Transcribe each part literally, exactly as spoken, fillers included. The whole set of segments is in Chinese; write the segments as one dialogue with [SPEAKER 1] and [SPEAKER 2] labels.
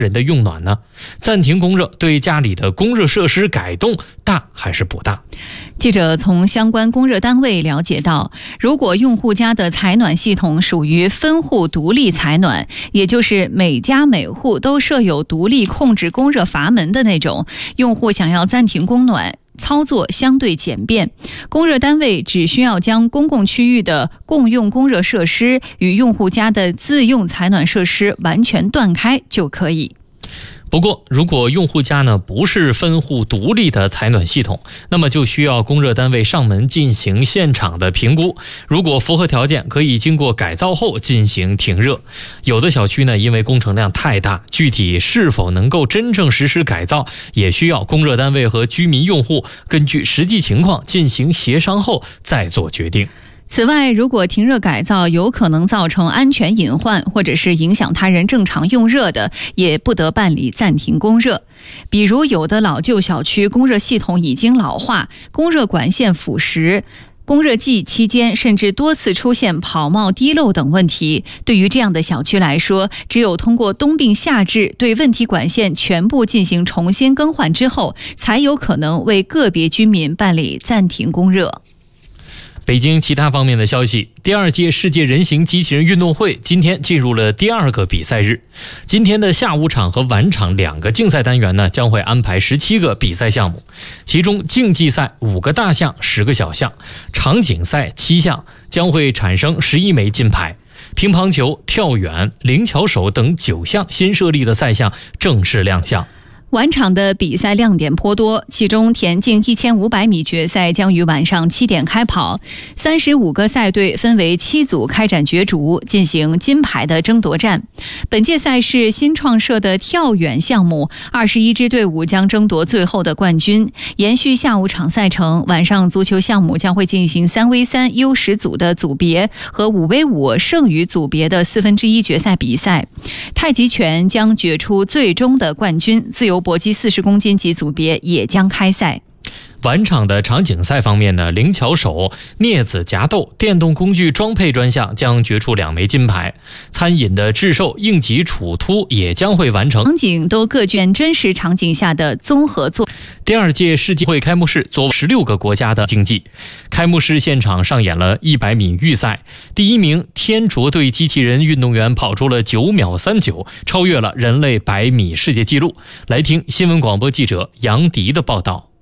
[SPEAKER 1] 人的用暖呢？暂停供热对家里的供热设施改动大还是不大？
[SPEAKER 2] 记者从相关供热单位了解到，如果用户家的采暖系统属于分户独立采暖，也就是每家每户都设有独立控制供热阀门的那种，用户想要暂停供暖，操作相对简便，供热单位只需要将公共区域的共用供热设施与用户家的自用采暖设施完全断开就可以。
[SPEAKER 1] 不过，如果用户家呢不是分户独立的采暖系统，那么就需要供热单位上门进行现场的评估。如果符合条件，可以经过改造后进行停热。有的小区呢，因为工程量太大，具体是否能够真正实施改造，也需要供热单位和居民用户根据实际情况进行协商后再做决定。
[SPEAKER 2] 此外，如果停热改造有可能造成安全隐患，或者是影响他人正常用热的，也不得办理暂停供热。比如有的老旧小区供热系统已经老化，供热管线腐蚀，供热季期间甚至多次出现跑冒滴漏等问题，对于这样的小区来说，只有通过冬病夏治，对问题管线全部进行重新更换之后，才有可能为个别居民办理暂停供热。
[SPEAKER 1] 北京其他方面的消息，第二届世界人形机器人运动会今天进入了第二个比赛日。今天的下午场和晚场两个竞赛单元呢，将会安排十七个比赛项目，其中竞技赛五个大项，十个小项，场景赛七项，将会产生十一枚金牌。乒乓球、跳远、灵巧手等九项新设立的赛项正式亮相。
[SPEAKER 2] 晚场的比赛亮点颇多，其中田径一千五百米决赛将于晚上七点开跑，三十五个赛队分为七组开展角逐，进行金牌的争夺战。本届赛事新创设的跳远项目，二十一支队伍将争夺最后的冠军。延续下午场赛程，晚上足球项目将会进行三 V 三 优十组的组别和五 V 五 剩余组别的四分之一决赛比赛。太极拳将决出最终的冠军，自由搏击四十公斤级组别也将开赛。
[SPEAKER 1] 晚场的场景赛方面呢，灵巧手、镊子夹豆、电动工具装配专项将决出两枚金牌。餐饮的制售、应急处突也将会完成。
[SPEAKER 2] 场景都各具真实场景下的综合作。
[SPEAKER 1] 第二届世界会开幕式作为十六个国家的竞技，开幕式现场上演了一百米预赛，第一名天卓队机器人运动员跑出了九秒三九，超越了人类百米世界纪录。来听新闻广播记者杨迪的报道。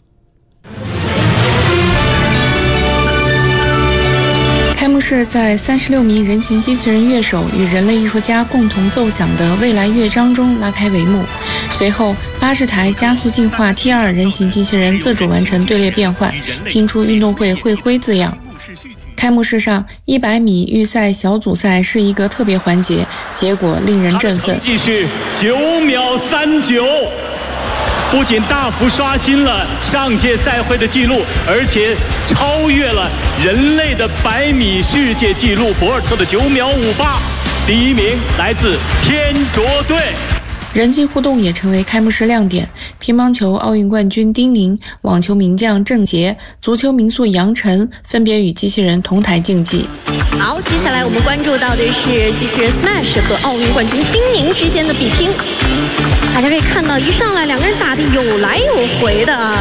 [SPEAKER 3] 开幕式在三十六名人形机器人乐手与人类艺术家共同奏响的未来乐章中拉开帷幕。随后，八十台加速进化 T 二 人形机器人自主完成队列变换，拼出运动会会徽字样。开幕式上，一百米预赛小组赛是一个特别环节，结果令人振奋。
[SPEAKER 4] 成绩是九秒三九。不仅大幅刷新了上届赛会的纪录，而且超越了人类的百米世界纪录博尔特的九秒五八。第一名来自天卓队。
[SPEAKER 3] 人机互动也成为开幕式亮点，乒乓球奥运冠军丁宁、网球名将郑洁、足球名宿杨晨分别与机器人同台竞技。
[SPEAKER 5] 好，接下来我们关注到的是机器人 Smash 和奥运冠军丁宁之间的比拼。大家可以看到，一上来两个人打得有来有回的。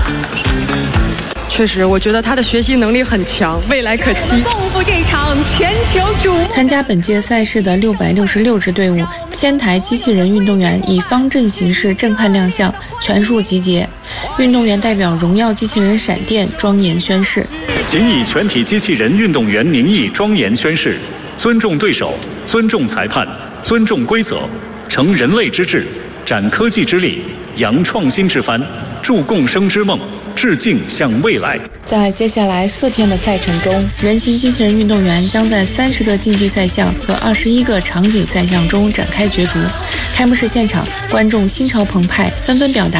[SPEAKER 6] 确实，我觉得他的学习能力很强，未来可期。
[SPEAKER 5] 共赴这场全球瞩目。
[SPEAKER 3] 参加本届赛事的六百六十六支队伍，千台机器人运动员以方阵形式震撼亮相，全数集结。运动员代表荣耀机器人闪电庄严宣誓，
[SPEAKER 7] 谨以全体机器人运动员名义庄严宣誓，尊重对手，尊重裁判，尊重规则，成人类之智，展科技之力，扬创新之帆，铸共生之梦，致敬向未来。
[SPEAKER 3] 在接下来四天的赛程中，人形机器人运动员将在三十个竞技赛项和二十一个场景赛项中展开角逐。开幕式现场，观众心潮澎湃，纷纷表达